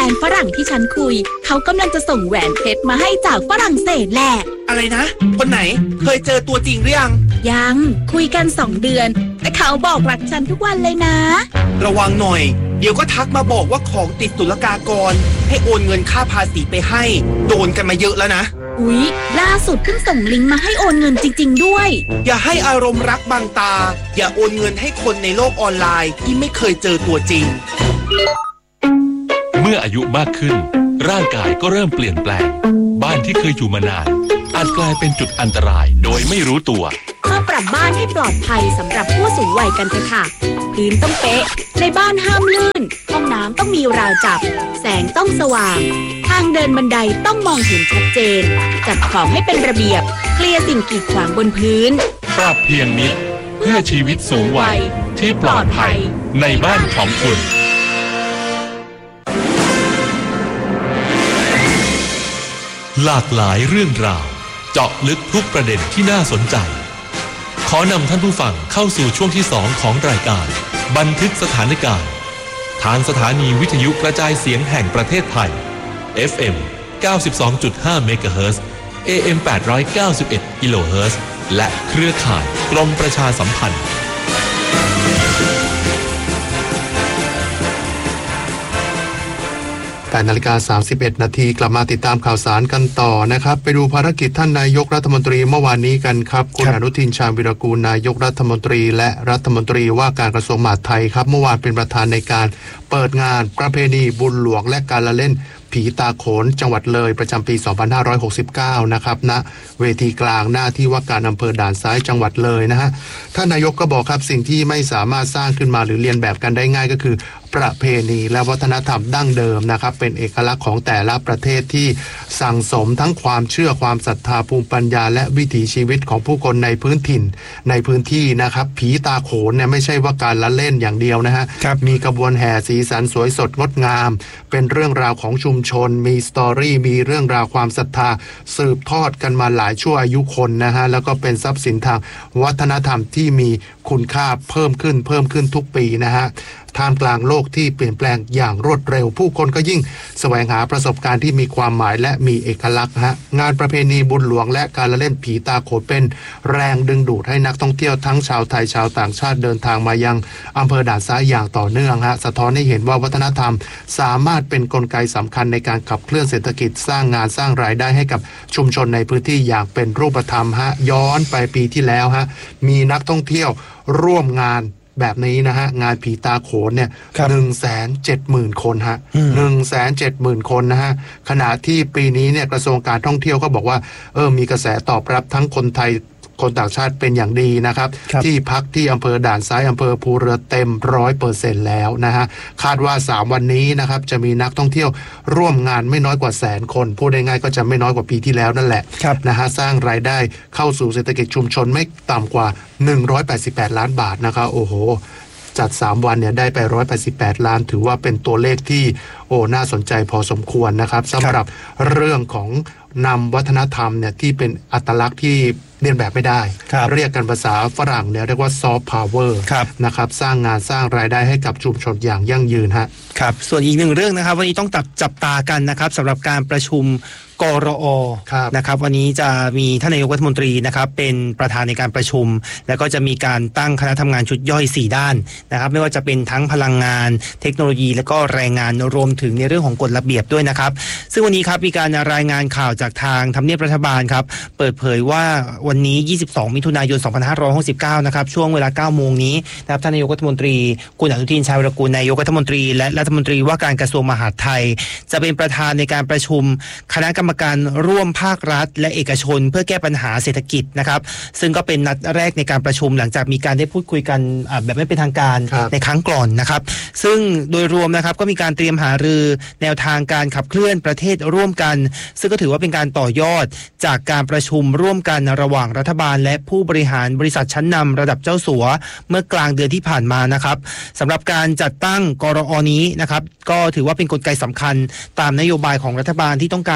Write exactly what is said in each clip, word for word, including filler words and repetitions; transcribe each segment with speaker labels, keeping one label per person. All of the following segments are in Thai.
Speaker 1: นฝรั่งที่ฉันคุยเขากำลังจะส่งแหวนเพชรมาให้จากฝรั่งเศสแหละ
Speaker 2: อะไรนะคนไหนเคยเจอตัวจริงหรือยัง
Speaker 1: ยังคุยกันสองเดือนแต่เขาบอกรักฉันทุกวันเลยนะ
Speaker 2: ระวังหน่อยเดี๋ยวก็ทักมาบอกว่าของติดศุลกากรให้โอนเงินค่าภาษีไปให้โดนกันมาเยอะแล้วนะ
Speaker 1: อุ๊ยล่าสุดเพิ่งส่งลิงก์มาให้โอนเงินจริงๆด้วย
Speaker 2: อย่าให้อารมณ์รักบังตาอย่าโอนเงินให้คนในโลกออนไลน์ที่ไม่เคยเจอตัวจริง
Speaker 3: เมื่ออายุมากขึ้นร่างกายก็เริ่มเปลี่ยนแปลงบ้านที่เคยอยู่มานานอาจกลายเป็นจุดอันตรายโดยไม่รู้ตัว
Speaker 1: มาปรับบ้านให้ปลอดภัยสำหรับผู้สูงวัยกันเถอะค่ะพื้นต้องเป๊ะในบ้านห้ามลื่นห้องน้ำต้องมีราวจับแสงต้องสว่างทางเดินบันไดต้องมองเห็นชัดเจนจัดของให้เป็นระเบียบเคลียร์สิ่งกีดขวางบนพื้น
Speaker 3: ปรับเพียงนิดเพื่อชีวิตสูงวัยที่ปลอดภัยในบ้านของคุณหลากหลายเรื่องราวเจาะลึกทุกประเด็นที่น่าสนใจขอนำท่านผู้ฟังเข้าสู่ช่วงที่สองของรายการบันทึกสถานการณ์ทางสถานีวิทยุกระจายเสียงแห่งประเทศไทย เอฟ เอ็ม เก้าสิบสองจุดห้า เมกะเฮิรตซ์ เอ เอ็ม แปดร้อยเก้าสิบเอ็ด กิโลเฮิรตซ์และเครือข่ายกรมประชาสัมพันธ์
Speaker 4: แปดนาฬิกาสามสิบเอ็ดนาทีกลับมาติดตามข่าวสารกันต่อนะครับไปดูภารกิจท่านนายกรัฐมนตรีเมื่อวานนี้กันครับคุณอนุทินชาญวิรากูลนายกรัฐมนตรีและรัฐมนตรีว่าการกระทรวงมหาดไทยครับเมื่อวานเป็นประธานในการเปิดงานประเพณีบุญหลวงและการละเล่นผีตาโขนจังหวัดเลยประจำปีสองพันห้าร้อยหกสิบเก้านะครับณเวทีกลางหน้าที่ว่าการอำเภอด่านซ้ายจังหวัดเลยนะฮะท่านนายกก็บอกครับสิ่งที่ไม่สามารถสร้างขึ้นมาหรือเรียนแบบกันได้ง่ายก็คือประเพณีและวัฒนธรรมดั้งเดิมนะครับเป็นเอกลักษณ์ของแต่ละประเทศที่สั่งสมทั้งความเชื่อความศรัทธาภูมิปัญญาและวิถีชีวิตของผู้คนในพื้นถิ่นในพื้นที่นะครับผีตาโขนเนี่ยไม่ใช่ว่าการละเล่นอย่างเดียวนะฮะมีกระบวนแห่สีสันสวยสดงดงามเป็นเรื่องราวของชุมชนมีสตอรี่มีเรื่องราวความศรัทธาสืบทอดกันมาหลายชั่วอายุคนนะฮะแล้วก็เป็นทรัพย์สินทางวัฒนธรรมที่มีคุณค่าเพิ่มขึ้นเพิ่มขึ้นทุกปีนะฮะท่ามกลางโลกที่เปลี่ยนแปลงอย่างรวดเร็วผู้คนก็ยิ่งแสวงหาประสบการณ์ที่มีความหมายและมีเอกลักษณ์ฮะงานประเพณีบุญหลวงและการละเล่นผีตาโขนเป็นแรงดึงดูดให้นักท่องเที่ยวทั้งชาวไทยชาวต่างชาติเดินทางมายังอำเภอด่านซ้ายอย่างต่อเนื่องฮะสะท้อนให้เห็นว่าวัฒนธรรมสามารถเป็นกลไกสำคัญในการขับเคลื่อนเศรษฐกิจสร้างงานสร้างรายได้ให้กับชุมชนในพื้นที่อย่างเป็นรูปธรรมฮะย้อนไปปีที่แล้วฮะมีนักท่องเที่ยวร่วมงานแบบนี้นะฮะงานผีตาโขนเนี่ยหนึ่งแสนเจ็ดหมื่นคนฮะหนึ่งแสนเจ็ดหมื่นคนนะฮะขณะที่ปีนี้เนี่ยกระทรวงการท่องเที่ยวก็บอกว่าเออมีกระแสตอบรับทั้งคนไทยคนต่างชาติเป็นอย่างดีนะครับที่พักที่อำเภอด่านซ้ายอำเภอภูเรือเต็มร้อยเปอร์เซ็นต์แล้วนะฮะคาดว่าสามวันนี้นะครับจะมีนักท่องเที่ยวร่วมงานไม่น้อยกว่าแสนคนพูดได้ง่ายก็จะไม่น้อยกว่าปีที่แล้วนั่นแหละนะฮะสร้างรายได้เข้าสู่เศรษฐกิจชุมชนไม่ต่ำกว่าหนึ่งร้อยแปดสิบแปดล้านบาทนะครับโอ้โหจัดสามวันเนี่ยได้ไปหนึ่งร้อยแปดสิบแปดล้านถือว่าเป็นตัวเลขที่โอ้น่าสนใจพอสมควรนะครับสำหรับเรื่องของนำวัฒนธรรมเนี่ยที่เป็นอัตลักษณ์ที่เรียนแบบไม่ได้เรียกกันภาษาฝรั่งเนี่ยเรียกว่าซอฟต์พาวเวอร์นะครับสร้างงานสร้างรายได้ให้กับชุมชนอย่างยั่งยืนฮะ
Speaker 5: ครับส่วนอีกหนึ่งเรื่องนะครับวันนี้ต้องจับจับตากันนะครับสำหรับการประชุมกรอ.นะครับวันนี้จะมีท่านนายกรัฐมนตรีนะครับเป็นประธานในการประชุมแล้วก็จะมีการตั้งคณะทำงานชุดย่อยสี่ด้านนะครับไม่ว่าจะเป็นทั้งพลังงานเทคโนโลยีและก็แรงงานรวมถึงในเรื่องของกฎระเบียบด้วยนะครับซึ่งวันนี้ครับมีการรายงานข่าวจากทางทำเนียบรัฐบาลครับเปิดเผยว่าวันนี้ยี่สิบสองมิถุนายนสองพันห้าร้อยหกสิบเก้านะครับช่วงเวลา เก้าโมงนี้นะครับท่านนายกรัฐมนตรีคุณอนุทินชาญวิรากูลนายกรัฐมนตรีและรัฐมนตรีว่าการกระทรวงมหาดไทยจะเป็นประธานในการประชุมคณะกรรมการร่วมภาครัฐและเอกชนเพื่อแก้ปัญหาเศรษฐกิจนะครับซึ่งก็เป็นนัดแรกในการประชุมหลังจากมีการได้พูดคุยกันแบบไม่เป็นทางการในครั้งก่อนนะครับซึ่งโดยรวมนะครับก็มีการเตรียมหารือแนวทางการขับเคลื่อนประเทศร่วมกันซึ่งก็ถือว่าเป็นการต่อยอดจากการประชุมร่วมกันระหว่างรัฐบาลและผู้บริหารบริษัทชั้นนำระดับเจ้าสัวเมื่อกลางเดือนที่ผ่านมานะครับสำหรับการจัดตั้งกรอ.นี้นะครับก็ถือว่าเป็นกลไกสำคัญตามนโยบายของรัฐบาลที่ต้องการขับเคลื่อน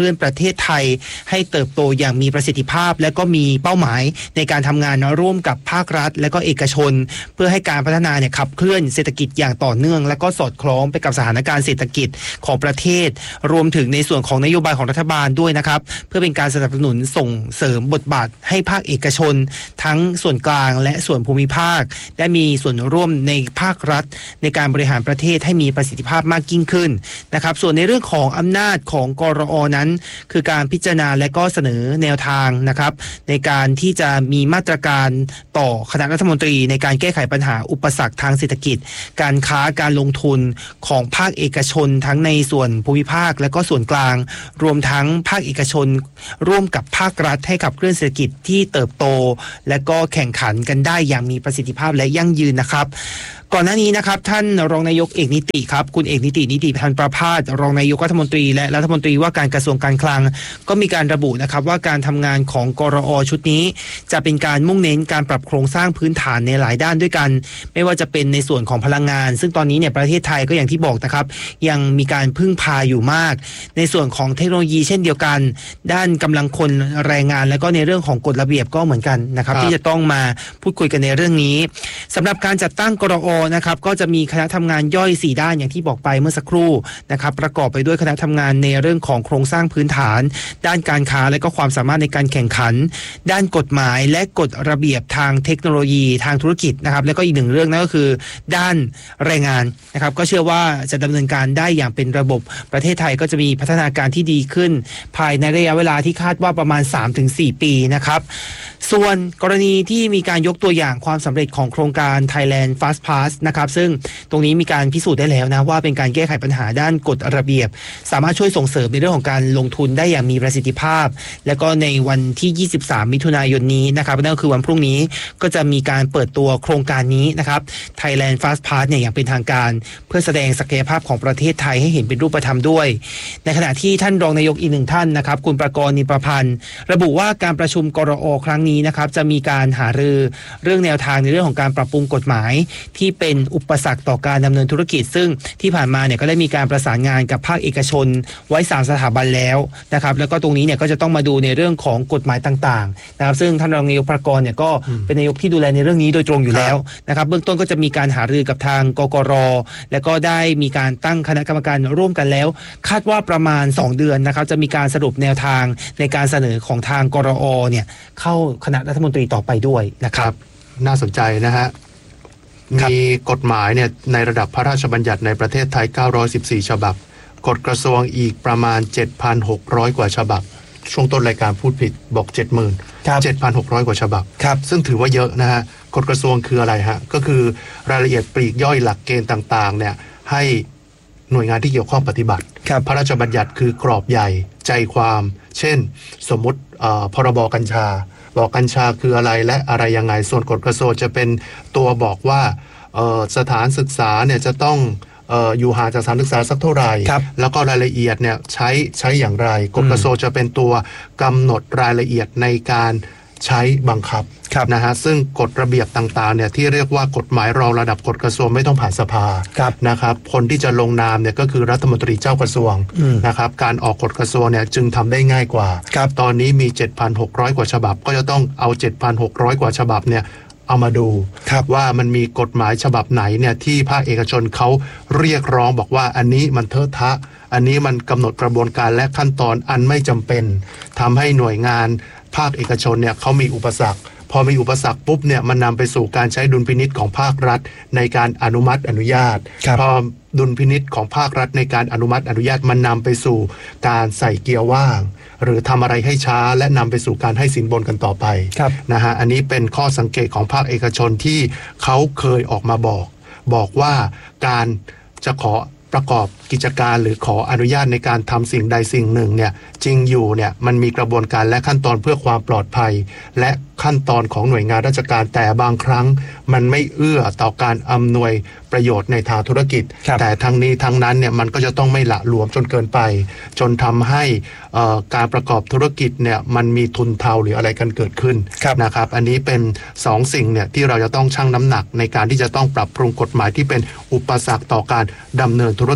Speaker 5: ลื่อนประเทศไทยให้เติบโตอย่างมีประสิทธิภาพและก็มีเป้าหมายในการทำงานร่วมกับภาครัฐและก็เอกชนเพื่อให้การพัฒนาเนี่ยขับเคลื่อนเศรษฐกิจอย่างต่อเนื่องและก็สอดคล้องไปกับสถานการณ์เศรษฐกิจของประเทศรวมถึงในส่วนของนโยบายของรัฐบาลด้วยนะครับเพื่อเป็นการสนับสนุนส่งเสริมบทบาทให้ภาคเอกชนทั้งส่วนกลางและส่วนภูมิภาคได้มีส่วนร่วมในภาครัฐในการบริหารประเทศให้มีประสิทธิภาพมากยิ่งขึ้นนะครับส่วนในเรื่องของอำนาจของกรอ.นั้นคือการพิจารณาและก็เสนอแนวทางนะครับในการที่จะมีมาตรการต่อคณะรัฐมนตรีในการแก้ไขปัญหาอุปสรรคทางเศรษฐกิจการค้าการลงทุนของภาคเอกชนทั้งในส่วนภูมิภาคและก็ส่วนกลางรวมทั้งภาคเอกชนร่วมกับภาครัฐให้ขับเคลื่อนเศรษฐกิจที่เติบโตและก็แข่งขันกันได้อย่างมีประสิทธิภาพและยั่งยืนนะครับก่อนหน้านี้นะครับท่านรองนายกเอกนิติครับคุณเอกนิตินิติพันธ์ประภาสรองนายกรัฐมนตรีและรัฐมนตรีว่าการกระทรวงการคลังก็มีการระบุนะครับว่าการทำงานของกรอ.ชุดนี้จะเป็นการมุ่งเน้นการปรับโครงสร้างพื้นฐานในหลายด้านด้วยกันไม่ว่าจะเป็นในส่วนของพลังงานซึ่งตอนนี้เนี่ยประเทศไทยก็อย่างที่บอกนะครับยังมีการพึ่งพาอยู่มากในส่วนของเทคโนโลยีเช่นเดียวกันด้านกำลังคนแรงงานและก็ในเรื่องของกฎระเบียบก็เหมือนกันนะครับที่จะต้องมาพูดคุยกันในเรื่องนี้สำหรับการจัดตั้งกรอ.นะครับก็จะมีคณะทำงานย่อยสี่ด้านอย่างที่บอกไปเมื่อสักครู่นะครับประกอบไปด้วยคณะทำงานในเรื่องของโครงสร้างพื้นฐานด้านการค้าและก็ความสามารถในการแข่งขันด้านกฎหมายและกฎระเบียบทางเทคโนโลยีทางธุรกิจนะครับแล้วก็อีกหนึ่งเรื่องนั่นก็คือด้านแรงงานนะครับก็เชื่อว่าจะดำเนินการได้อย่างเป็นระบบประเทศไทยก็จะมีพัฒนาการที่ดีขึ้นภายในระยะเวลาที่คาดว่าประมาณ สามถึงสี่ ปีนะครับส่วนกรณีที่มีการยกตัวอย่างความสำเร็จของโครงการ Thailand Fast Pass นะครับซึ่งตรงนี้มีการพิสูจน์ได้แล้วนะว่าเป็นการแก้ไขปัญหาด้านกฎระเบียบสามารถช่วยส่งเสริมในเรื่องของการลงทุนได้อย่างมีประสิทธิภาพและก็ในวันที่ยี่สิบสามมิถุนายนนี้นะครับนั่นก็คือวันพรุ่งนี้ก็จะมีการเปิดตัวโครงการนี้นะครับ Thailand Fast Pass เนี่ยอย่างเป็นทางการเพื่อแสดงศักยภาพของประเทศไทยให้เห็นเป็นรูปธรรมด้วยในขณะที่ท่านรองนายกอีกหนึ่งท่านนะครับคุณประกรณ์ นิมประพันธ์ระบุว่าการประชุมกรอ.ครั้งนี้นะครับจะมีการหารือเรื่องแนวทางในเรื่องของการปรับปรุงกฎหมายที่เป็นอุปสรรคต่อการดำเนินธุรกิจซึ่งที่ผ่านมาเนี่ยก็ได้มีการประสานงานกับภาคเอกชนไว้สามสถาบันแล้วนะครับแล้วก็ตรงนี้เนี่ยก็จะต้องมาดูในเรื่องของกฎหมายต่างๆนะครับซึ่งท่านรองนายกประกรณ์เนี่ยก็เป็นนายกที่ดูแลในเรื่องนี้โดยตรงอยู่แล้วนะครับเบื้องต้นก็จะมีการหารือกับทางกกร.แล้วก็ได้มีการตั้งคณะกรรมการร่วมกันแล้วคาดว่าประมาณสองเดือนนะครับจะมีการสรุปแนวทางในการเสนอของทางกรอ.เนี่ยเข้าคณะรัฐมนตรีต่อไปด้วยนะครับ
Speaker 4: น่าสนใจนะฮะมีกฎหมายเนี่ยในระดับพระราชบัญญัติในประเทศไทยเก้าร้อยสิบสี่ฉบับกฎกระทรวงอีกประมาณ เจ็ดพันหกร้อย กว่าฉบับช่วงต้นรายการพูดผิดบอก เจ็ดหมื่น เจ็ดพันหกร้อย กว่าฉบับซึ่งถือว่าเยอะนะฮะกฎกระทรวงคืออะไรฮะก็คือรายละเอียดปลีกย่อยหลักเกณฑ์ต่างๆเนี่ยให้หน่วยงานที่เกี่ยวข้องปฏิบัติพระราชบัญญัติคือกรอบใหญ่ใจความเช่นสมมุติพรบกัญชาบอกกัญชาคืออะไรและอะไรยังไงส่วนกฎกระทรวงจะเป็นตัวบอกว่าสถานศึกษาเนี่ยจะต้องเอ่ออยู่ห่างจากสถานศึกษาสักเท่าไหร่แล้วก็รายละเอียดเนี่ยใช้ใช้อย่างไรกฎกระทรวงจะเป็นตัวกำหนดรายละเอียดในการใช้บังคับนะฮะซึ่งกฎระเบียบต่างๆเนี่ยที่เรียกว่ากฎหมายรองระดับกฎกระทรวงไม่ต้องผ่านสภานะครับคนที่จะลงนามเนี่ยก็คือรัฐมนตรีเจ้ากระทรวงนะครับการออกกฎกระทรวงเนี่ยจึงทำได้ง่ายกว่าตอนนี้มี เจ็ดพันหกร้อย กว่าฉบับก็จะต้องเอา เจ็ดพันหกร้อย กว่าฉบับเนี่ยเอามาดูว่ามันมีกฎหมายฉบับไหนเนี่ยที่ภาคเอกชนเขาเรียกร้องบอกว่าอันนี้มันเทอะทะอันนี้มันกำหนดกระบวนการและขั้นตอนอันไม่จำเป็นทำให้หน่วยงานภาคเอกชนเนี่ยเขามีอุปสรรคพอมีอุปสรรคปุ๊บเนี่ยมันนำไปสู่การใช้ดุลพินิจของภาครัฐในการอนุมัติอนุญาตพอดุลพินิจของภาครัฐในการอนุมัติอนุญาตมันนำไปสู่การใส่เกียร์ว่างหรือทำอะไรให้ช้าและนำไปสู่การให้สินบนกันต่อไปนะฮะอันนี้เป็นข้อสังเกตของภาคเอกชนที่เขาเคยออกมาบอกบอกว่าการจะขอประกอบกิจการหรือขออนุญาตในการทำสิ่งใดสิ่งหนึ่งเนี่ยจริงอยู่เนี่ยมันมีกระบวนการและขั้นตอนเพื่อความปลอดภัยและขั้นตอนของหน่วยงานราชการแต่บางครั้งมันไม่เอื้อต่อการอำนวยประโยชน์ในทางธุรกิจแต่ทั้งนี้ทั้งนั้นเนี่ยมันก็จะต้องไม่ละหลวมจนเกินไปจนทำให้การประกอบธุรกิจเนี่ยมันมีทุนเทาหรืออะไรกันเกิดขึ้นนะครับอันนี้เป็นสองสิ่งเนี่ยที่เราจะต้องชั่งน้ำหนักในการที่จะต้องปรับปรุงกฎหมายที่เป็นอุปสรรคต่อการดำเนินธุรกิจนั่น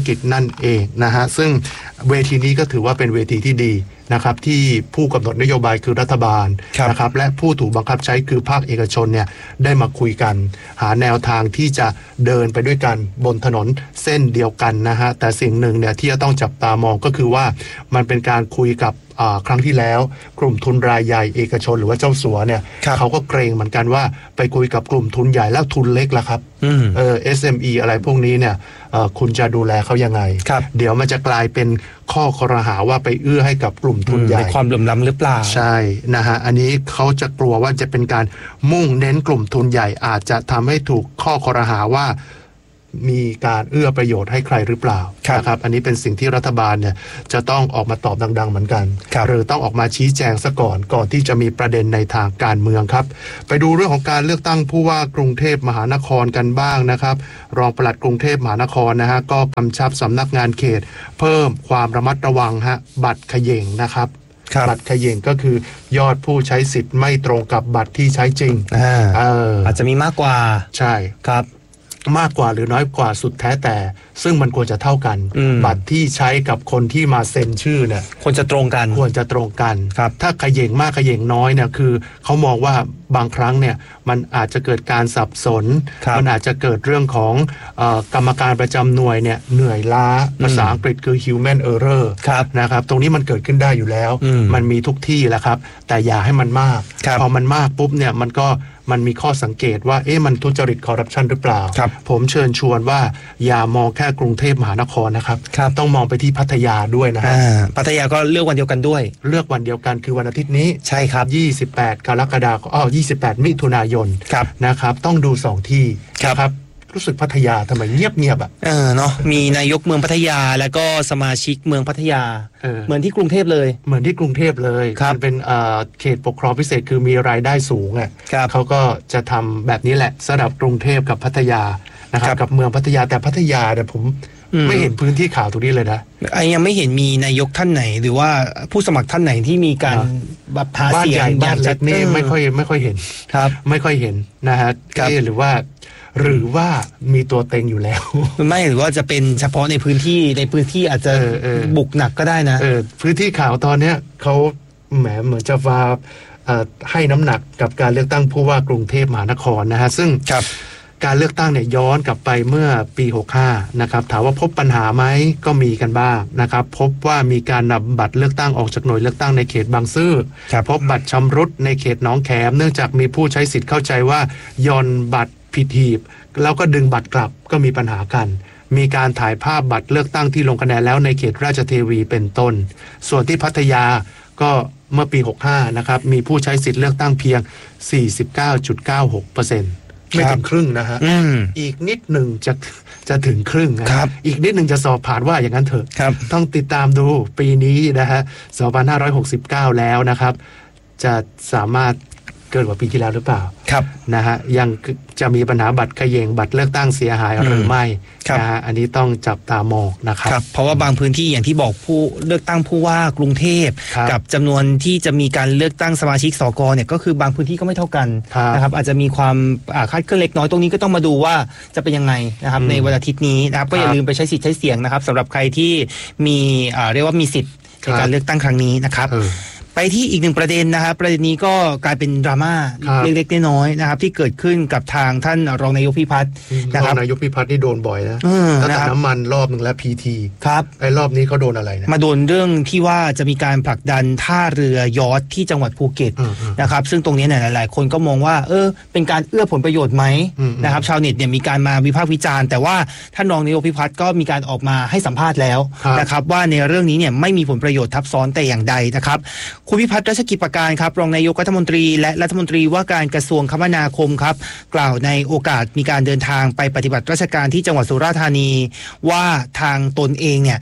Speaker 4: นเองนะฮะซึ่งเวทีนี้ก็ถือว่าเป็นเวทีที่ดีนะครับที่ผู้กำหนดนโยบายคือรัฐบาลนะครับและผู้ถูกบังคับใช้คือภาคเอกชนเนี่ยได้มาคุยกันหาแนวทางที่จะเดินไปด้วยกันบนถนนเส้นเดียวกันนะฮะแต่สิ่งหนึ่งเนี่ยที่จะต้องจับตามองก็คือว่ามันเป็นการคุยกับครั้งที่แล้วกลุ่มทุนรายใหญ่เอกชนหรือว่าเจ้าสัวเนี่ยเขาก็เกรงเหมือนกันว่าไปคุยกับกลุ่มทุนใหญ่แล้วทุนเล็กล่ะครับเออ เอส เอ็ม อี อะไรพวกนี้เนี่ยคุณจะดูแลเขายังไงเดี๋ยวมันจะกลายเป็นข้อครหาว่าไปเอื้อให้กับกลุ่มทุนใหญ่
Speaker 5: ในความเหลื่อมล้ำหรือเปล่า
Speaker 4: ใช่นะฮะอันนี้เขาจะกลัวว่าจะเป็นการมุ่งเน้นกลุ่มทุนใหญ่อาจจะทำให้ถูกข้อครหาว่ามีการเอื้อประโยชน์ให้ใครหรือเปล่านะครับอันนี้เป็นสิ่งที่รัฐบาลเนี่ยจะต้องออกมาตอบดังๆเหมือนกันหรือต้องออกมาชี้แจงซะก่อนก่อนที่จะมีประเด็นในทางการเมืองครับไปดูเรื่องของการเลือกตั้งผู้ว่ากรุงเทพมหานครกันบ้างนะครับรองปลัดกรุงเทพมหานครนะฮะก็กำชับสำนักงานเขตเพิ่มความระมัดระวังฮะบัตรเขย่งนะครับบัตรเขย่งก็คือยอดผู้ใช้สิทธิ์ไม่ตรงกับบัตรที่ใช้จริง
Speaker 5: อ่า เออ อาจจะมีมากกว่า
Speaker 4: ใช่
Speaker 5: ครับ
Speaker 4: มากกว่าหรือน้อยกว่าสุดแท้แต่ซึ่งมันควรจะเท่ากันบัตรที่ใช้กับคนที่มาเซ็นชื่อเนี่ย
Speaker 5: ควรจะตรงกัน
Speaker 4: ควรจะตรงกันถ้าเขย่งมากเขย่งน้อยเนี่ยคือเขามองว่าบางครั้งเนี่ยมันอาจจะเกิดการสับสนมันอาจจะเกิดเรื่องของเอ่อกรรมการประจำหน่วยเนี่ยเหนื่อยล้าภาษาอังกฤษคือ human error นะครับตรงนี้มันเกิดขึ้นได้อยู่แล้วมันมีทุกที่แหละครับแต่อย่าให้มันมากพอมันมากปุ๊บเนี่ยมันก็มันมีข้อสังเกตว่าเอ๊ะมันทุจริตคอร์รัปชันหรือเปล่าผมเชิญชวนว่าอย่ามองแค่กรุงเทพมหานครนะครับต้องมองไปที่พัทยาด้วยนะฮะ
Speaker 5: พัทยาก็เลือกวันเดียวกันด้วย
Speaker 4: เลือกวันเดียวกันคือวันอาทิตย์นี้
Speaker 5: ใช่ครับ
Speaker 4: ยี่สิบแปดกรกฎาคมอ้อยี่สิบแปดมิถุนายนนะครับต้องดูสองที่นะครับรู้สึกพัทยาทำไมเงียบเงียบอ่ะ
Speaker 5: เออเนาะมีนายกเมืองพัทยาแล้วก็สมาชิกเมืองพัทยา เออ เหมือนที่กรุงเทพเลย
Speaker 4: เหมือนที่กรุงเทพเลยมันเป็นเขตปกครองพิเศษคือมีรายได้สูงอ่ะเขาก็จะทำแบบนี้แหละสำหรับกรุงเทพกับพัทยานะครับกับเมืองพัทยาแต่พัทยาเนี่ยผมไม่เห็นพื้นที่ข่าวตรงนี้เลยนะ
Speaker 5: ไอ้ยังไม่เห็นมีนายกท่านไหนหรือว่าผู้สมัครท่านไหนที่มีการแบบหาเสียง
Speaker 4: บ้านเล็กนี่ไม่ค่อยไม่ค่อยเห็น
Speaker 5: ครับ
Speaker 4: ไม่ค่อยเห็นนะฮะหรือว่าหรือว่ามีตัวเต็งอยู่แล้ว
Speaker 5: ไม่หรือว่าจะเป็นเฉพาะในพื้นที่ในพื้นที่อาจจะบุกหนักก็ได้นะ
Speaker 4: เออพื้นที่ข่าวตอนเนี้ยเขาแหมเหมือนจะว่าให้น้ำหนักกับการเลือกตั้งผู้ว่ากรุงเทพมหานครนะฮะซึ่งการเลือกตั้งเนี่ยย้อนกลับไปเมื่อปีหกสิบห้านะครับถามว่าพบปัญหาไหมก็มีกันบ้างนะครับพบว่ามีการนำบัตรเลือกตั้งออกจากหน่วยเลือกตั้งในเขตบางซื่อพบบัตรชำรุดในเขตหนองแขมเนื่องจากมีผู้ใช้สิทธิ์เข้าใจว่าย่อนบัตรผิดหีบแล้วก็ดึงบัตรกลับก็มีปัญหากันมีการถ่ายภาพบัตรเลือกตั้งที่ลงคะแนนแล้วในเขตราชเทวีเป็นต้นส่วนที่พัทยาก็เมื่อปีหกสิบห้านะครับมีผู้ใช้สิทธิ์เลือกตั้งเพียง สี่สิบเก้าจุดเก้าหกเปอร์เซ็นต์ ไม่ถึงครึ่งนะฮะ อ, อีกนิดหนึ่งจะจะถึงครึ่งครับอีกนิดหนึ่งจะสอบผ่านว่าอย่างนั้นเถอะต้องติดตามดูปีนี้นะฮะสองพันห้าร้อยหกสิบเก้าแล้วนะครับจะสามารถเกินกว่าปีที่แล้วหรือเปล่า
Speaker 5: ครับ
Speaker 4: นะฮะยังจะมีปัญหาบัตรเขย่งบัตรเลือกตั้งเสียหายหรือไม่นะฮะอันนี้ต้องจับตามองนะครับ
Speaker 5: เพราะว่าบางพื้นที่อย่างที่บอกผู้เลือกตั้งผู้ว่ากรุงเทพกับจำนวนที่จะมีการเลือกตั้งสมาชิกสกเนี่ยก็คือบางพื้นที่ก็ไม่เท่ากันนะครับอาจจะมีความคาดเคลื่อนเล็กน้อยตรงนี้ก็ต้องมาดูว่าจะเป็นยังไงนะครับในวันอาทิตย์นี้นะครับก็อย่าลืมไปใช้สิทธิ์ใช้เสียงนะครับสำหรับใครที่มีเรียกว่ามีสิทธิ์ในการเลือกตั้งครั้งนี้นะครับไปที่อีกหนึ่งประเด็นนะครับประเด็นนี้ก็กลายเป็นดราม่าเล็กๆน้อยๆนะครับที่เกิดขึ้นกับทางท่านรองนายกพิพัฒน์นะครับ
Speaker 4: รองนายกพิพัฒน์นี่โดนบ่อยนะตั้งแต่น้ำมันรอบหนึ่งแล้วพีที
Speaker 5: ครับ
Speaker 4: ไอ้รอบนี้เขาโดนอะไรนะ
Speaker 5: มาโดนเรื่องที่ว่าจะมีการผลักดันท่าเรือยอชท์ที่จังหวัดภูเก็ตนะครับซึ่งตรงนี้เนี่ยหลายๆคนก็มองว่าเออเป็นการเอื้อผลประโยชน์ไหมนะครับชาวเน็ตเนี่ยมีการมาวิพากษ์วิจารณ์แต่ว่าท่านรองนายกพิพัฒน์ก็มีการออกมาให้สัมภาษณ์แล้วนะครับว่าในเรื่องนี้เนี่ยไม่มีผลประโยชน์ทับซ้อนแต่อย่างใดนะครับคุณพิพัฒน์รัชกิจประการครับรองนายกรัฐมนตรีและรัฐมนตรีว่าการกระทรวงคมนาคมครับกล่าวในโอกาสมีการเดินทางไปปฏิบัติราชการที่จังหวัดสุราษฎร์ธานีว่าทางตนเองเนี่ยพ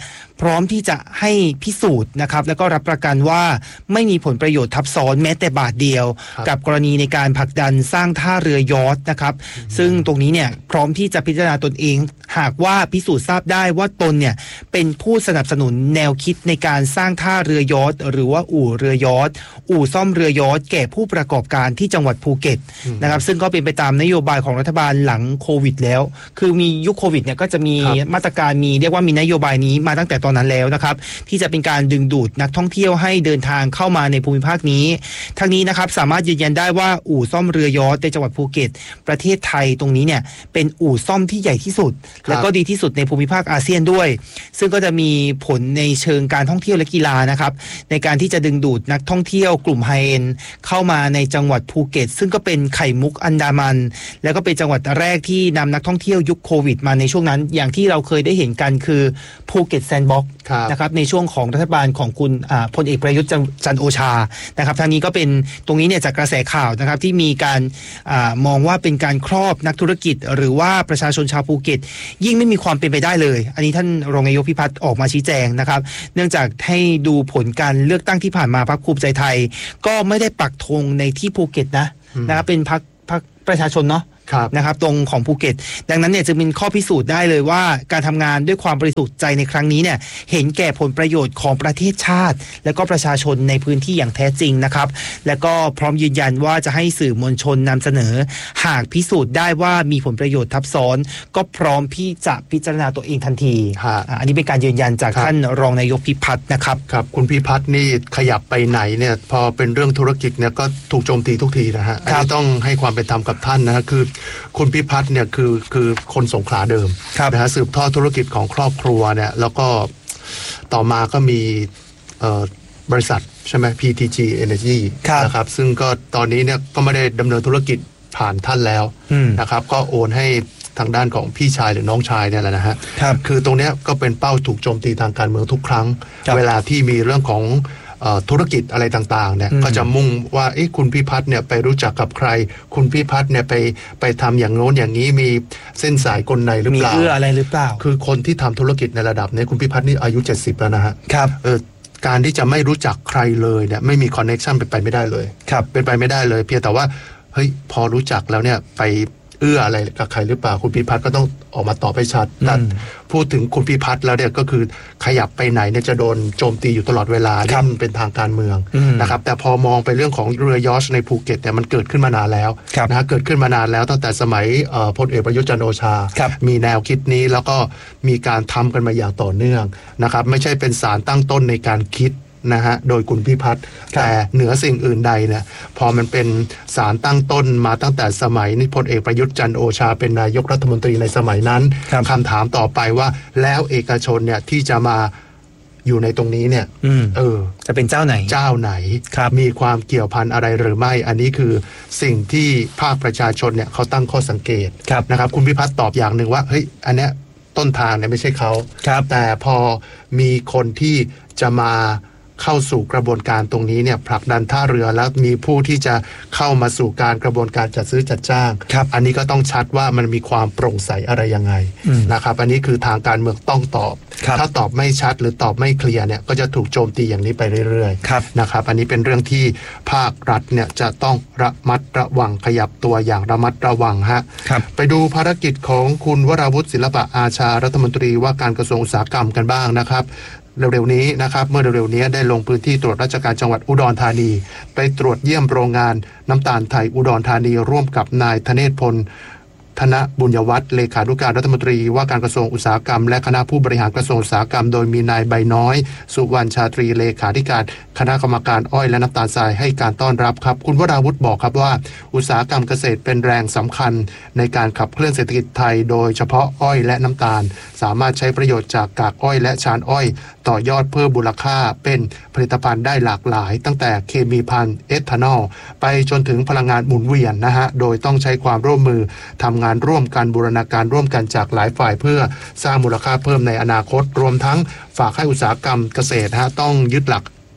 Speaker 5: ร้อมที่จะให้พิสูจน์นะครับแล้วก็รับประกันว่าไม่มีผลประโยชน์ทับซ้อนแม้แต่บาทเดียวกับกรณีในการผลักดันสร้างท่าเรือยอชต์นะครับซึ่งตรงนี้เนี่ยพร้อมที่จะพิจารณาตนเองหากว่าพิสูจน์ทราบได้ว่าตนเนี่ยเป็นผู้สนับสนุนแนวคิดในการสร้างท่าเรือยอชต์หรือว่าอู่เรือยอชต์อู่ซ่อมเรือยอชต์แก่ผู้ประกอบการที่จังหวัดภูเก็ตนะครับซึ่งก็เป็นไปตามนโยบายของรัฐบาลหลังโควิดแล้วคือมียุคโควิดเนี่ยก็จะมีมาตรการมีเรียกว่ามีนโยบายนี้มาตั้งแต่ตอนนั้นแล้วนะครับที่จะเป็นการดึงดูดนักท่องเที่ยวให้เดินทางเข้ามาในภูมิภาคนี้ทั้งนี้นะครับสามารถยืนยันได้ว่าอู่ซ่อมเรือยอชต์ในจังหวัดภูเก็ตประเทศไทยตรงนี้เนี่ยเป็นอู่ซ่อมที่ใหญ่ที่สุดและก็ดีที่สุดในภูมิภาคอาเซียนด้วยซึ่งก็จะมีผลในเชิงการท่องเที่ยวและกีฬานะครับในการที่จะดึงดูดนักท่องเที่ยวกลุ่มไฮเอ็นด์เข้ามาในจังหวัดภูเก็ตซึ่งก็เป็นไข่มุกอันดามันแล้วก็เป็นจังหวัดแรกที่นำนักท่องเที่ยวยุคโควิดมาในช่วงนั้นอย่างที่เราเคยได้เห็นกันคือภูเก็ตแซนด์บ็อกซ์นะครับในช่วงของรัฐบาลของคุณพลเอกประยุทธ์จันทร์โอชานะครับทางนี้ก็เป็นตรงนี้เนี่ยจากกระแสข่าวนะครับที่มีการอามองว่าเป็นการครอบนักธุรกิจหรือว่าประชาชนชาวภูเก็ตยิ่งไม่มีความเป็นไปได้เลยอันนี้ท่านรองนายกพิพัฒน์ออกมาชี้แจงนะครับเนื่องจากให้ดูผลการเลือกตั้งที่ผ่านมาพรรคภูมิใจไทยก็ไม่ได้ปักธงในที่ภูเก็ตนะนะครับเป็นพรรคพรรคประชาชนเนาะนะครับตรงของภูเก็ตดังนั้นเนี่ยจะเป็นข้อพิสูจน์ได้เลยว่าการทำงานด้วยความบริสุทธิ์ใจในครั้งนี้เนี่ยเห็นแก่ผลประโยชน์ของประเทศชาติและก็ประชาชนในพื้นที่อย่างแท้จริงนะครับและก็พร้อมยืนยันว่าจะให้สื่อมวลชนนำเสนอหากพิสูจน์ได้ว่ามีผลประโยชน์ทับซ้อนก็พร้อมที่จะพิจารณาตัวเองทันทีอันนี้เป็นการยืนยันจากท่านรองนายกพิพัฒน์นะครับ
Speaker 4: ครับคุณพิพัฒน์นี่ขยับไปไหนเนี่ยพอเป็นเรื่องธุรกิจเนี่ยก็ถูกโจมตีทุกทีนะฮะอันนี้ต้องให้ความเป็นธรรมกับท่านนะคือคุณพิพัฒน์เนี่ยคือคือคนสงขลาเดิมนะฮะสืบทอดธุรกิจของครอบครัวเนี่ยแล้วก็ต่อมาก็มีบริษัทใช่ไหม พี ที จี Energy นะครับซึ่งก็ตอนนี้เนี่ยก็ไม่ได้ดำเนินธุรกิจผ่านท่านแล้วนะครับก็โอนให้ทางด้านของพี่ชายหรือน้องชายเนี่ยแหละนะฮะ ค, คือตรงนี้ก็เป็นเป้าถูกโจมตีทางการเมืองทุกครั้งเวลาที่มีเรื่องของธุรกิจอะไรต่างๆเนี่ยก็จะมุ่งว่าเอ๊ะคุณพิพัฒน์เนี่ยไปรู้จักกับใครคุณพิพัฒน์เนี่ยไปไปทำอย่างโน้นอย่างนี้มีเส้นสายกลในหรือเปล่า
Speaker 5: มีเอื้ออะไรหรือเปล่า
Speaker 4: คือคนที่ทำธุรกิจในระดับนี้คุณพิพัฒน์นี่อายุเจ็ดสิบแล้วนะฮะ
Speaker 5: ครับ
Speaker 4: เออการที่จะไม่รู้จักใครเลยเนี่ยไม่มีคอนเนคชั่นเป็นไปไม่ได้เลย
Speaker 5: ครับ
Speaker 4: เป็นไปไม่ได้เลยเพียงแต่ว่าเฮ้ยพอรู้จักแล้วเนี่ยไปเอื้ออะไรกับใครหรือเปล่าคุณพิพัฒน์ก็ต้องออกมาตอบให้ชัดแต่พูดถึงคุณพิพัฒน์แล้วเนี่ยก็คือขยับไปไหนเนี่ยจะโดนโจมตีอยู่ตลอดเวลาที่มันเป็นทางการเมืองนะครับแต่พอมองไปเรื่องของเรือยอชต์ในภูเก็ตเนี่ยมันเกิดขึ้นมานานแล้วนะฮะเกิดขึ้นมานานแล้วตั้งแต่สมัยพลเอกประยุทธ์จันทร์โอชามีแนวคิดนี้แล้วก็มีการทำกันมาอย่างต่อเนื่องนะครับไม่ใช่เป็นสารตั้งต้นในการคิดนะฮะโดยคุณพิพัฒน์แต่เหนือสิ่งอื่นใดเนี่ยพอมันเป็นสารตั้งต้นมาตั้งแต่สมัยนิพนธ์เอกประยุทธ์จันทร์โอชาเป็นนายกรัฐมนตรีในสมัยนั้นคำถามต่อไปว่าแล้วเอกชนเนี่ยที่จะมาอยู่ในตรงนี้เนี่ยเออ
Speaker 5: จะเป็นเจ้าไหน
Speaker 4: เจ้าไหนมีความเกี่ยวพันอะไรหรือไม่อันนี้คือสิ่งที่ภาคประชาชนเนี่ยเขาตั้งข้อสังเกตนะครับคุณพิพัฒน์ตอบอย่างหนึ่งว่าเฮ้ยอันเนี้ยต้นทางเนี่ยไม่ใช่เขาแต่พอมีคนที่จะมาเข้าสู่กระบวนการตรงนี้เนี่ยผลักดันท่าเรือแล้วมีผู้ที่จะเข้ามาสู่การกระบวนการจัดซื้อจัดจ้างอันนี้ก็ต้องชัดว่ามันมีความโปร่งใสอะไรยังไงนะครับอันนี้คือทางการเมืองต้องตอบถ้าตอบไม่ชัดหรือตอบไม่เคลียร์เนี่ยก็จะถูกโจมตีอย่างนี้ไปเรื่อยๆนะครับอันนี้เป็นเรื่องที่ภาครัฐเนี่ยจะต้องระมัดระวังขยับตัวอย่างระมัดระวังฮะไปดูภารกิจของคุณวราวุฒิศิลปะอาชารัฐมนตรีว่าการกระทรวงอุตสาหกรรมกันบ้างนะครับเร็วๆนี้นะครับเมื่อเร็วๆนี้ได้ลงพื้นที่ตรวจราชการจังหวัดอุดรธานีไปตรวจเยี่ยมโรงงานน้ำตาลไทยอุดรธานีร่วมกับนายธเนศพลธนบุญยวัฒน์เลขานุการรัฐมนตรีว่าการกระทรวงอุตสาหกรรมและคณะผู้บริหารกระทรวงอุตสาหกรรมโดยมีนายใบน้อยสุวรรณชาตรีเลขาธิการคณะกรรมการอ้อยและน้ำตาลทรายให้การต้อนรับครับคุณวราวุฒิบอกครับว่าอุตสาหกรรมเกษตรเป็นแรงสำคัญในการขับเคลื่อนเศรษฐกิจไทยโดยเฉพาะอ้อยและน้ำตาลสามารถใช้ประโยชน์จากกากอ้อยและชานอ้อยต่อยอดเพิ่มมูลค่าเป็นผลิตภัณฑ์ได้หลากหลายตั้งแต่เคมีภัณฑ์เอทานอลไปจนถึงพลังงานหมุนเวียนนะฮะโดยต้องใช้ความร่วมมือทำงานร่วมกันบูรณาการร่วมกันจากหลายฝ่ายเพื่อสร้างมูลค่าเพิ่มในอนาคตรวมทั้งฝากให้อุตสาหกรรมเกษตรฮะต้องยึดหลัก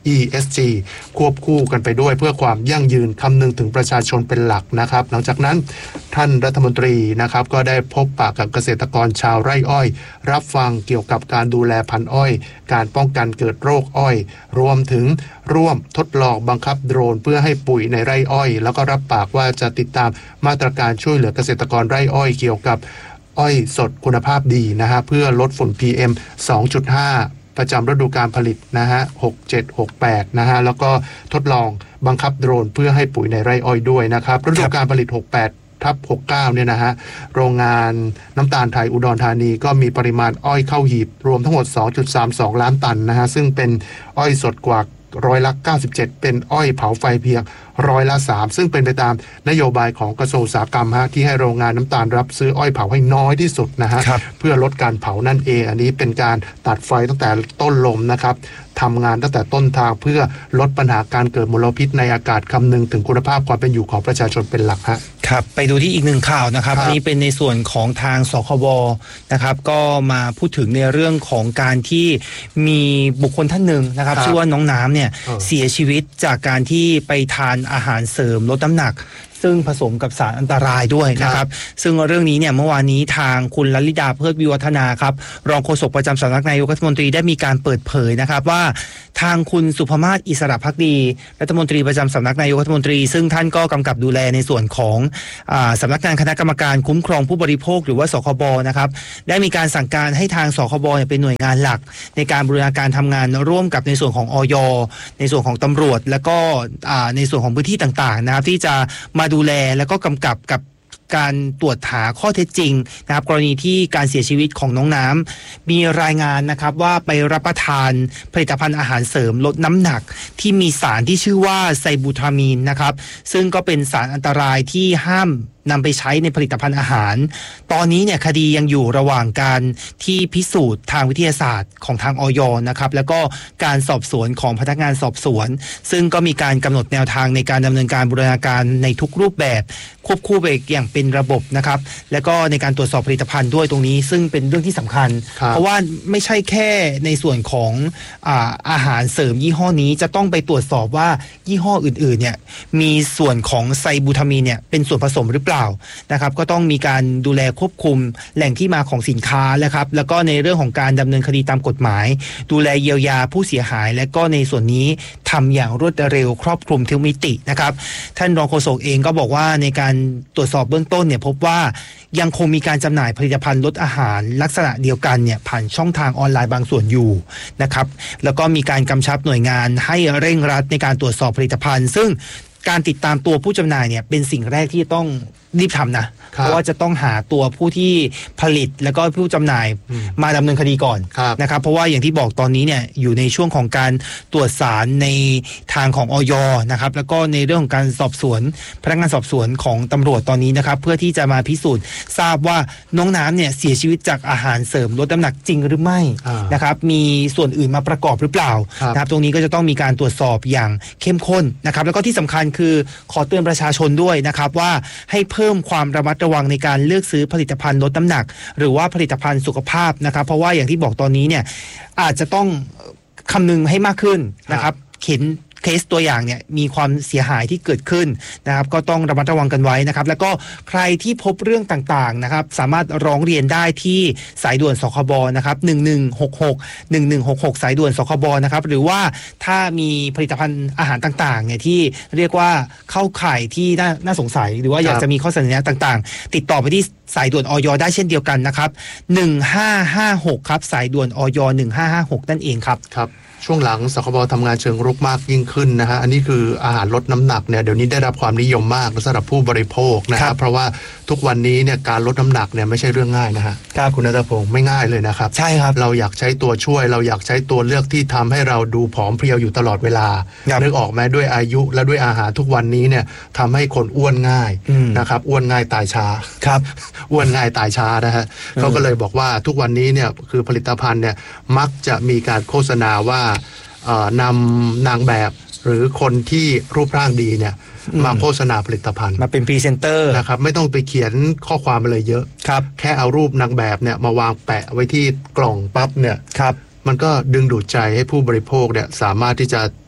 Speaker 4: อี เอส จี ควบคู่กันไปด้วยเพื่อความยั่งยืนคำนึงถึงประชาชนเป็นหลักนะครับหลังจากนั้นท่านรัฐมนตรีนะครับก็ได้พบปะกับเกษตรกรชาวไร่อ้อยรับฟังเกี่ยวกับการดูแลพันธุ์อ้อยการป้องกันเกิดโรคอ้อยรวมถึงร่วมทดลองบังคับโดรนเพื่อให้ปุ๋ยในไร่อ้อยแล้วก็รับปากว่าจะติดตามมาตรการช่วยเหลือเกษตรกรไร่อ้อยเกี่ยวกับอ้อยสดคุณภาพดีนะฮะเพื่อลดฝุ่น พี เอ็ม สองจุดห้า ประจำฤดูการผลิตนะฮะหกเจ็ด หกแปดนะฮะแล้วก็ทดลองบังคับโดรนเพื่อให้ปุ๋ยในไร่อ้อยด้วยนะครับฤดูการผลิตหกแปดทับหกเก้าเนี่ยนะฮะโรงงานน้ำตาลไทยอุดรธานีก็มีปริมาณอ้อยเข้าหีบรวมทั้งหมด สองจุดสามสอง ล้านตันนะฮะซึ่งเป็นอ้อยสดกว่าร้อยละเก้าสิบเจ็ดเป็นอ้อยเผาไฟเพียงร้อยละสามซึ่งเป็นไปตามนโยบายของกระทรวงอุตสาหกรรมฮะที่ให้โรงงานน้ำตาลรับซื้ออ้อยเผาให้น้อยที่สุดนะฮะเพื่อลดการเผานั่นเองอันนี้เป็นการตัดไฟตั้งแต่ต้นลมนะครับทำงานตั้งแต่ต้นทางเพื่อลดปัญหาการเกิดมลพิษในอากาศคำนึงถึงคุณภาพความเป็นอยู่ของประชาชนเป็นหลักฮะ
Speaker 5: ครับไปดูที่อีกหนึ่งข่าวนะครับอันนี้เป็นในส่วนของทางสคบนะครับก็มาพูดถึงในเรื่องของการที่มีบุคคลท่านหนึ่งนะครับชื่อว่าน้องน้ำเนี่ยเสียชีวิตจากการที่ไปทานอาหารเสริมลดน้ำหนักซึ่งผสมกับสารอันตรายด้วยนะครับซึ่งเรื่องนี้เนี่ยเมื่อวานนี้ทางคุณลลิดาเพิดวิวัฒนาครับรองโฆษกประจำสำนักนายกรัฐมนตรีได้มีการเปิดเผยนะครับว่าทางคุณสุภมาศอิสระภักดีรัฐมนตรีประจำสำนักนายกรัฐมนตรีซึ่งท่านก็กำกับดูแลในส่วนของอ่าสำนักงานคณะกรรมการคุ้มครองผู้บริโภคหรือว่าสคบนะครับได้มีการสั่งการให้ทางสคบเป็นหน่วยงานหลักในการบูรณาการทำงานร่วมกับในส่วนของอย.ในส่วนของตำรวจและก็อ่าในส่วนของพื้นที่ต่างๆนะครับที่จะมาดูแลแล้วก็กำกับกับการตรวจหาข้อเท็จจริงนะครับกรณีที่การเสียชีวิตของน้องน้ำมีรายงานนะครับว่าไปรับประทานผลิตภัณฑ์อาหารเสริมลดน้ำหนักที่มีสารที่ชื่อว่าไซบูทรามีนนะครับซึ่งก็เป็นสารอันตรายที่ห้ามนำไปใช้ในผลิตภัณฑ์อาหารตอนนี้เนี่ยคดียังอยู่ระหว่างการที่พิสูจน์ทางวิทยาศาสตร์ของทางอย.นะครับแล้วก็การสอบสวนของพนักงานสอบสวนซึ่งก็มีการกำหนดแนวทางในการดำเนินการบูรณาการในทุกรูปแบบควบคู่ไปอย่างเป็นระบบนะครับแล้วก็ในการตรวจสอบผลิตภัณฑ์ด้วยตรงนี้ซึ่งเป็นเรื่องที่สำคัญเพราะว่าไม่ใช่แค่ในส่วนของอ่าอาหารเสริมยี่ห้อนี้จะต้องไปตรวจสอบว่ายี่ห้ออื่นๆเนี่ยมีส่วนของไซบูทามีนเนี่ยเป็นส่วนผสมหรือเปล่านะครับก็ต้องมีการดูแลควบคุมแหล่งที่มาของสินค้าแล้วครับแล้วก็ในเรื่องของการดำเนินคดีตามกฎหมายดูแลเยียวยาผู้เสียหายและก็ในส่วนนี้ทำอย่างรวดเร็วครอบคลุมทุกมิตินะครับท่านรองโฆษกเองก็บอกว่าในการตรวจสอบเบื้องต้นเนี่ยพบว่ายังคงมีการจำหน่ายผลิตภัณฑ์ลดอาหารลักษณะเดียวกันเนี่ยผ่านช่องทางออนไลน์บางส่วนอยู่นะครับแล้วก็มีการกำชับหน่วยงานให้เร่งรัดในการตรวจสอบผลิตภัณฑ์ซึ่งการติดตามตัวผู้จำหน่ายเนี่ยเป็นสิ่งแรกที่ต้องรีบทำนะเพราะว่าจะต้องหาตัวผู้ที่ผลิตแล้วก็ผู้จำหน่ายมาดำเนินคดีก่อนนะครับเพราะว่าอย่างที่บอกตอนนี้เนี่ยอยู่ในช่วงของการตรวจสารในทางของอย.นะครับแล้วก็ในเรื่องของการสอบสวนพนักงานสอบสวนของตำรวจตอนนี้นะครับเพื่อที่จะมาพิสูจน์ทราบว่าน้องน้ำเนี่ยเสียชีวิตจากอาหารเสริมลดน้ำหนักจริงหรือไม่นะครับมีส่วนอื่นมาประกอบหรือเปล่านะครับตรงนี้ก็จะต้องมีการตรวจสอบอย่างเข้มข้นนะครับแล้วก็ที่สำคัญคือขอเตือนประชาชนด้วยนะครับว่าให้เพิ่มความระมัดระวังในการเลือกซื้อผลิตภัณฑ์ลดน้ำหนักหรือว่าผลิตภัณฑ์สุขภาพนะครับเพราะว่าอย่างที่บอกตอนนี้เนี่ยอาจจะต้องคำนึงให้มากขึ้นนะครับเห็นเคสตัวอย่างเนี่ยมีความเสียหายที่เกิดขึ้นนะครับก็ต้องระมัดระวังกันไว้นะครับแล้วก็ใครที่พบเรื่องต่างๆนะครับสามารถร้องเรียนได้ที่สายด่วนสคบนะครับหนึ่งหนึ่งหกหก หนึ่งหนึ่งหกหกสายด่วนสคบนะครับหรือว่าถ้ามีผลิตภัณฑ์อาหารต่างๆเนี่ยที่เรียกว่าเข้าข่ายที่น่าน่าสงสัยหรือว่าอยากจะมีข้อเสนอแนะต่างๆติดต่อไปที่สายด่วนอย.ได้เช่นเดียวกันนะครับหนึ่งห้าห้าหกครับสายด่วนอย.หนึ่งห้าห้าหกนั่นเองครับ
Speaker 4: ครับช่วงหลังสคบทำงานเชิงรุกมากยิ่งขึ้นนะฮะอันนี้คืออาหารลดน้ำหนักเนี่ยเดี๋ยวนี้ได้รับความนิยมมากสำหรับผู้บริโภคนะครับเพราะว่าทุกวันนี้เนี่ยการลดน้ำหนักเนี่ยไม่ใช่เรื่องง่ายนะฮะคุณณัฐพงศ์ไม่ง่ายเลยนะครับ
Speaker 5: ใช่ครับ
Speaker 4: เราอยากใช้ตัวช่วยเราอยากใช้ตัวเลือกที่ทำให้เราดูผอมเพรียวอยู่ตลอดเวลานึกออกไหมด้วยอายุและด้วยอาหารทุกวันนี้เนี่ยทำให้คนอ้วนง่ายนะครับอ้วนง่ายตายช้า
Speaker 5: ครับ
Speaker 4: อ้วนง่ายตายช้านะฮะเขาก็เลยบอกว่าทุกวันนี้เนี่ยคือผลิตภัณฑ์เนี่ยมักจะมีการโฆษณาว่านำนางแบบหรือคนที่รูปร่างดีเนี่ยมาโฆษณาผลิตภัณฑ์
Speaker 5: มาเป็นพรีเซนเตอร์
Speaker 4: นะครับไม่ต้องไปเขียนข้อความอะไรเยอะ
Speaker 5: ครับ
Speaker 4: แค่เอารูปนางแบบเนี่ยมาวางแปะไว้ที่กล่องปั๊บเนี่ย
Speaker 5: ครับ
Speaker 4: มันก็ดึงดูดใจให้ผู้บริโภคเนี่ยสามารถที่จะ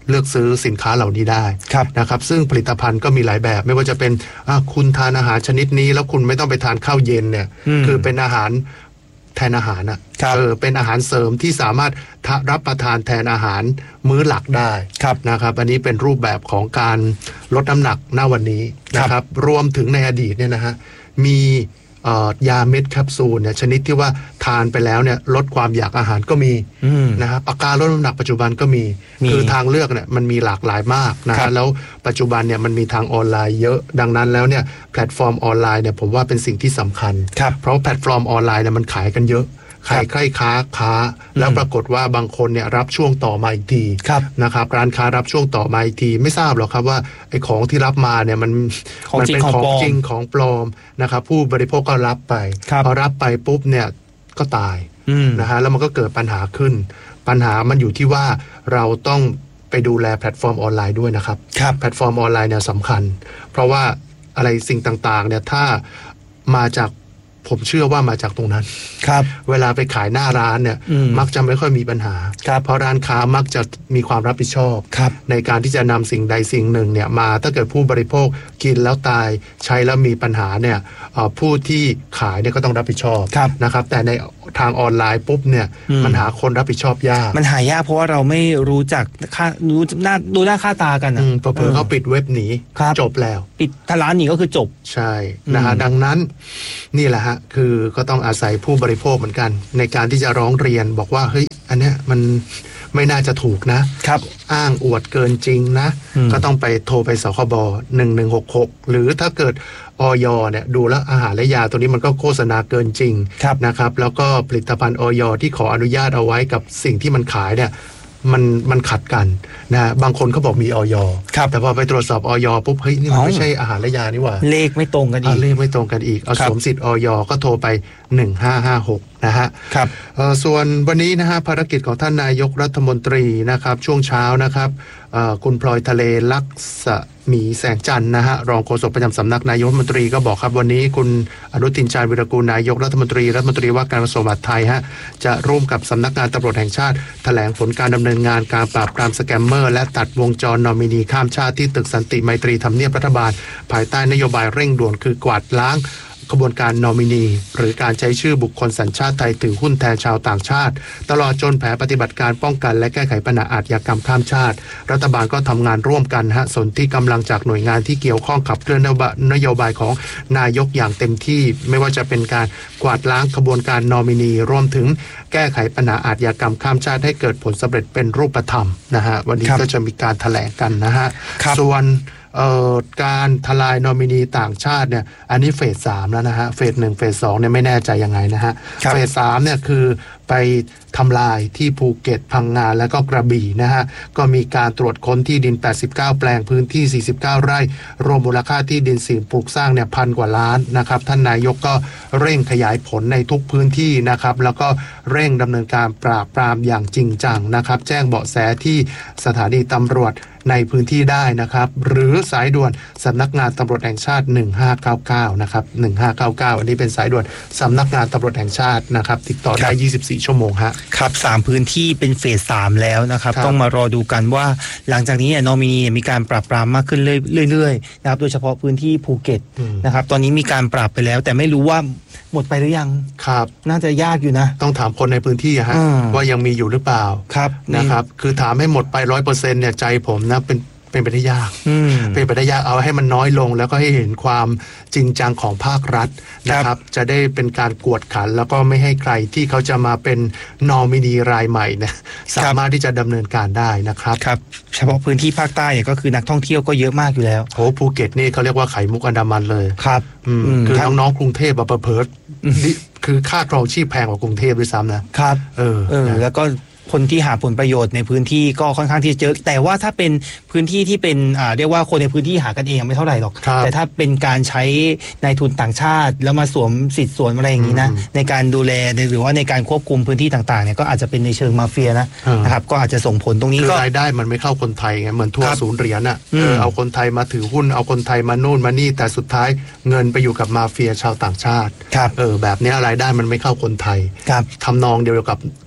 Speaker 4: เลือกซื้อสินค้าเหล่านี้ได้นะครับซึ่งผลิตภัณฑ์ก็มีหลายแบบไม่ว่าจะเป็นคุณทานอาหารชนิดนี้แล้วคุณไม่ต้องไปทานข้าวเย็นเนี่ยคือเป็นอาหารแทนอาหารอ่ะเออเป็นอาหารเสริมที่สามารถรับประทานแทนอาหารมื้อหลักได้นะครับอันนี้เป็นรูปแบบของการลดน้ำหนักณวันนี้นะครับรวมถึงในอดีตเนี่ยนะฮะมียาเม็ดแคปซูลเนี่ยชนิดที่ว่าทานไปแล้วเนี่ยลดความอยากอาหารก็มีนะครับปากกาลดน้ำหนักปัจจุบันก็มีคือทางเลือกเนี่ยมันมีหลากหลายมากนะฮะแล้วปัจจุบันเนี่ยมันมีทางออนไลน์เยอะดังนั้นแล้วเนี่ยแพลตฟอร์มออนไลน์เนี่ยผมว่าเป็นสิ่งที่สำคัญเพราะแพลตฟอร์มออนไลน์เนี่ยมันขายกันเยอะขายใกล้ค้าค้าแล้วปรากฏว่าบางคนเนี่ยรับช่วงต่อมาอีกทีนะครับร้านค้ารับช่วงต่อมาอีกทีไม่ทราบหรอกครับว่าไอ้ของที่รับมาเนี่ยมันมันเป็นของจริงของปลอมนะครับผู้บริโภคก็รับไปพอรับไปปุ๊บเนี่ยก็ตายนะฮะแล้วมันก็เกิดปัญหาขึ้นปัญหามันอยู่ที่ว่าเราต้องไปดูแลแพลตฟอร์มออนไลน์ด้วยนะครับแพลตฟอร์มออนไลน์เนี่ยสำคัญเพราะว่าอะไรสิ่งต่างๆเนี่ยถ้ามาจากผมเชื่อว่ามาจากตรงนั้นครับเวลาไปขายหน้าร้านเนี่ยมักจะไม่ค่อยมีปัญหาเพราะร้านค้ามักจะมีความรับผิดชอบในการที่จะนำสิ่งใดสิ่งหนึ่งเนี่ยมาถ้าเกิดผู้บริโภคกินแล้วตายใช้แล้วมีปัญหาเนี่ยผู้ที่ขายเนี่ยก็ต้องรับผิดชอบนะครับแต่ในทางออนไลน์ปุ๊บเนี่ยมันหาคนรับผิดชอบยาก
Speaker 5: มันหายากเพราะว่าเราไม่รู้จักค่ารู้หน้าดูหน้าค่าตากันอ่ะ
Speaker 4: เผลอๆเขาปิดเว็บหนีจบแล้ว
Speaker 5: ปิดถ้าร้านหนีก็คือจบ
Speaker 4: ใช่นะฮะดังนั้นนี่แหละฮะคือก็ต้องอาศัยผู้บริโภคเหมือนกันในการที่จะร้องเรียนบอกว่าเฮ้ยอันเนี้ยมันไม่น่าจะถูกนะครับอ้างอวดเกินจริงนะก็ต้องไปโทรไปสคบหนึ่งหนึ่งหกหกหรือถ้าเกิดอย.เนี่ยดูแล้วอาหารและยาตัวนี้มันก็โฆษณาเกินจริงนะครับแล้วก็ผลิตภัณฑ์อย.ที่ขออนุญาตเอาไว้กับสิ่งที่มันขายเนี่ยมันมันขัดกันนะบางคนเขาบอกมีอย.แต่พอไปตรวจสอบอย.ปุ๊บเฮ้ยนี่มันไม่ใช่อาหารและยานี่หว่า
Speaker 5: เลขไม่ตรงกันอีก
Speaker 4: เลขไม่ตรงกันอีกเอาสวมสิทธิ์อย.ก็โทรไปหนึ่งห้าห้าหกนะฮะครับส่วนวันนี้นะฮะภารกิจของท่านนายกรัฐมนตรีนะครับช่วงเช้านะครับคุณพลอยทะเลลักษมีแสงจันทร์นะฮะรองโฆษกประจำสำนักนายกรัฐมนตรีก็บอกครับวันนี้คุณอนุทินชาญวิรากูลนายกรัฐมนตรีรัฐมนตรีว่าการกระทรวงมหาดไทยฮะจะร่วมกับสำนักงานตำรวจแห่งชาติแถลงผลการดำเนินงานการปราบปรามสแกมเมอร์และตัดวงจรนอมินีข้ามชาติที่ตึกสันติไมตรีทำเนียบรัฐบาลภายใต้นโยบายเร่งด่วนคือกวาดล้างกระบวนการนอมินีหรือการใช้ชื่อบุคคลสัญชาติไทยถือหุ้นแทนชาวต่างชาติตลอดจนแผนปฏิบัติการป้องกันและแก้ไขปัญหาอาชญากรรมข้ามชาติรัฐบาลก็ทำงานร่วมกันฮะสนที่กำลังจากหน่วยงานที่เกี่ยวข้องขับเคลื่อนนโยบายของนายกอย่างเต็มที่ไม่ว่าจะเป็นการกวาดล้างกระบวนการนอมินีรวมถึงแก้ไขปัญหาอาชญากรรมข้ามชาติให้เกิดผลสำเร็จเป็นรูปธรรมนะฮะวันนี้ก็จะมีการแถลงกันนะฮะส่วนการทลายนอมินีต่างชาติเนี่ยอันนี้เฟสสามแล้วนะฮะเฟสหนึ่งเฟสสองเนี่ยไม่แน่ใจยังไงนะฮะเฟสสามเนี่ยคือไปทำลายที่ภูเก็ตพังงาและก็กระบี่นะฮะก็มีการตรวจค้นที่ดินแปดสิบเก้าแปลงพื้นที่สี่สิบเก้าไร่รวมมูลค่าที่ดินสิ่งปลูกสร้างเนี่ยพันกว่าล้านนะครับท่านนายกก็เร่งขยายผลในทุกพื้นที่นะครับแล้วก็เร่งดำเนินการปราบปรามอย่างจริงจังนะครับแจ้งเบาะแสที่สถานีตำรวจในพื้นที่ได้นะครับหรือสายด่วนสำนักงานตำรวจแห่งชาติหนึ่งห้าเก้าเก้านะครับหนึ่งห้าเก้าเก้าอันนี้เป็นสายด่วนสำนักงานตำรวจแห่งชาตินะครับติดต่อได้ยี่สิบสี่ชั่วโมงฮะ
Speaker 5: ครับสามพื้นที่เป็นเฟสสามแล้วนะครับต้องมารอดูกันว่าหลังจากนี้เนี่ยนอมินีมีการปราบปรามมากขึ้นเรื่อยๆนะครับโดยเฉพาะพื้นที่ภูเก็ตนะครับตอนนี้มีการปราบไปแล้วแต่ไม่รู้ว่าหมดไปหรือยัง
Speaker 4: ครับ
Speaker 5: น่าจะยากอยู่นะ
Speaker 4: ต้องถามคนในพื้นที่ฮะว่ายังมีอยู่หรือเปล่า
Speaker 5: ครับ
Speaker 4: นะครับคือถามให้หมดไปร้อยเปอร์เซ็นต์เนี่ยใจผมนะเป็นเป็นไปได้ยากเป็นไปได้ยากเอาให้มันน้อยลงแล้วก็ให้เห็นความจริงจังของภาครัฐนะครับจะได้เป็นการกวดขันแล้วก็ไม่ให้ใครที่เขาจะมาเป็นนอมินีรายใหม่นะสามารถที่จะดำเนินการได้นะครับ
Speaker 5: ครับเฉพาะพื้นที่ภาคใต้เนี่ยก็คือนักท่องเที่ยวก็เยอะมากอยู่แล้ว
Speaker 4: โอ้ภูเก็ตนี่เขาเรียกว่าไข่มุกอันดามันเลย
Speaker 5: ครับ
Speaker 4: คือน้องๆกรุงเทพแบบเพิร์ดคือค่าครองชีพแพงกว่ากรุงเทพด้วยซ้ำนะครับ
Speaker 5: เออเออแล้วก็คนที่หาผลประโยชน์ในพื้นที่ก็ค่อนข้างที่จะเยอะแต่ว่าถ้าเป็นพื้นที่ที่เป็นอ่าเรียกว่าคนในพื้นที่หากันเองไม่เท่าไหร่หรอกแต่ถ้าเป็นการใช้นายทุนต่างชาติแล้วมาสวมสิทธิ์สวมอะไรอย่างนี้นะในการดูแลหรือว่าในการควบคุมพื้นที่ต่างๆเนี่ยก็อาจจะเป็นในเชิงมาเฟียนะนะครับก็อาจจะส่งผลตรงนี้
Speaker 4: ก็รายได้มันไม่เข้าคนไทยไงเหมือนทัวร์ศูนย์เหรียญอ่ะเอาคนไทยมาถือหุ้นเอาคนไทยมาโน่นมานี่แต่สุดท้ายเงินไปอยู่กับมาเฟียชาวต่างชาติเออแบบนี้รายได้มันไม่เข้าคนไทยทำนองเดียวกับ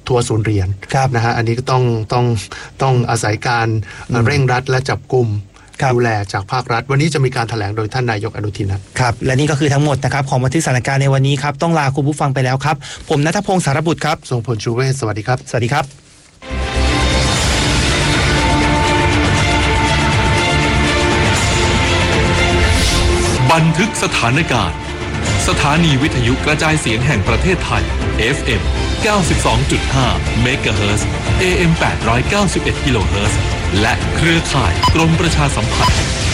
Speaker 4: ทัวร์ศูนย์เหรียญนะฮะอันนี้ก็ต้องต้องต้องอาศัยการเร่งรัดและจับกุมดูแลจากภาครัฐวันนี้จะมีการแถลงโดยท่านนายกอนุทิน
Speaker 5: ครับและนี่ก็คือทั้งหมดนะครับของบันทึกสถานการณ์ในวันนี้ครับต้องลาคุณผู้ฟังไปแล้วครับผมณัฐพงศ์สารบุตรครับ
Speaker 4: ทรงพลชูเวศสวัสดีครับ
Speaker 5: สวัสดีครับ
Speaker 3: บันทึกสถานการณ์สถานีวิทยุกระจายเสียงแห่งประเทศไทย เอฟ เอ็ม เก้าสิบสองจุดห้า เมกะเฮิรตซ์ เอ เอ็ม แปดร้อยเก้าสิบเอ็ด กิโลเฮิรตซ์และเครือข่ายกรมประชาสัมพันธ์